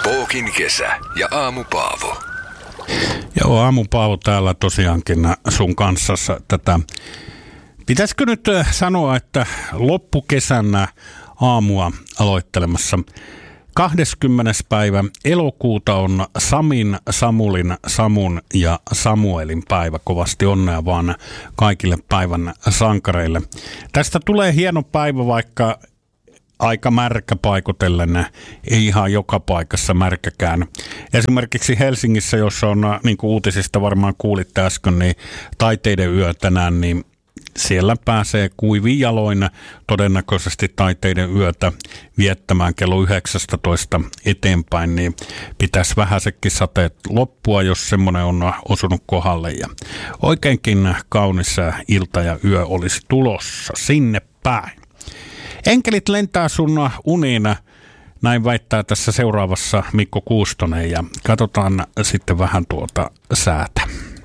Spookin kesä ja Aamu Paavo. Joo, Aamu Paavo täällä tosiaankin sun kanssa tätä. Pitäisikö nyt sanoa, että loppukesän aamua aloittelemassa 20. päivä elokuuta on Samin, Samulin, Samun ja Samuelin päivä. Kovasti onnea vaan kaikille päivän sankareille. Tästä tulee hieno päivä, vaikka aika märkä paikotellen, ei ihan joka paikassa märkäkään. Esimerkiksi Helsingissä, jossa on, niin kuin uutisista varmaan kuulitte äsken, niin taiteiden yö tänään, niin siellä pääsee kuivin jaloin todennäköisesti taiteiden yötä viettämään kello 19 eteenpäin, niin pitäisi vähäisetkin sateet loppua, jos semmoinen on osunut kohdalle. Ja oikeinkin kaunis ilta ja yö olisi tulossa sinne päin. Enkelit lentää sun uniin, näin väittää tässä seuraavassa Mikko Kuustonen, ja katsotaan sitten vähän tuota säätä.